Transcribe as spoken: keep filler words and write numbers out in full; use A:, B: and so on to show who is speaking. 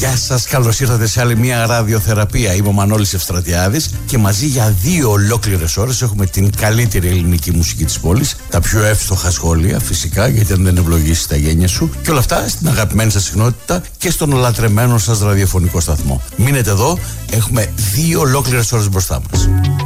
A: Γεια σας, καλώς ήρθατε σε άλλη μια ραδιοθεραπεία. Είμαι ο Μανώλης Ευστρατιάδης και μαζί για δύο ολόκληρες ώρες έχουμε την καλύτερη ελληνική μουσική της πόλης, τα πιο εύστοχα σχόλια φυσικά, γιατί αν δεν ευλογήσει τα γένια σου, και όλα αυτά στην αγαπημένη σας συχνότητα και στον ολατρεμένο σας ραδιοφωνικό σταθμό. Μείνετε εδώ, έχουμε δύο ολόκληρες ώρες μπροστά μας.